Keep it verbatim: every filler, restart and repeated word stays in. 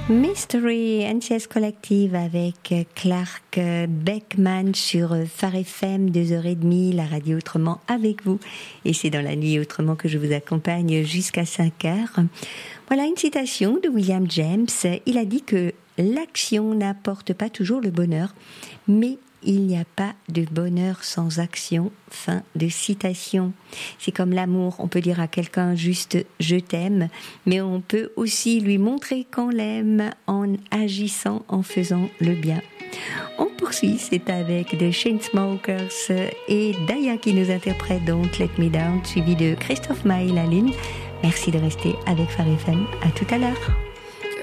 Mystery N C S Collective avec Clark Beckman sur Phare F M, deux heures trente, la radio autrement avec vous. Et c'est dans la nuit autrement que je vous accompagne jusqu'à cinq heures. Voilà une citation de William James. Il a dit que l'action n'apporte pas toujours le bonheur, mais il n'y a pas de bonheur sans action. Fin de citation. C'est comme l'amour. On peut dire à quelqu'un juste « je t'aime », mais on peut aussi lui montrer qu'on l'aime en agissant, en faisant le bien. On poursuit, c'est avec The Chainsmokers et Daya qui nous interprète donc « Let Me Down », suivi de Christophe Maé La Lune. Merci de rester avec Phare F M. À tout à l'heure.